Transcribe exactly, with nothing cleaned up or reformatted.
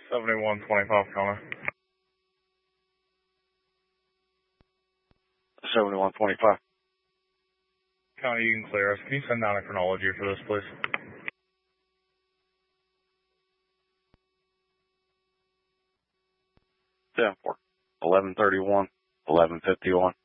seventy-one twenty-five, Connor. seventy-one twenty-five. Connor, you can clear us. Can you send down a chronology for this, please? ten four. eleven thirty-one. eleven fifty-one.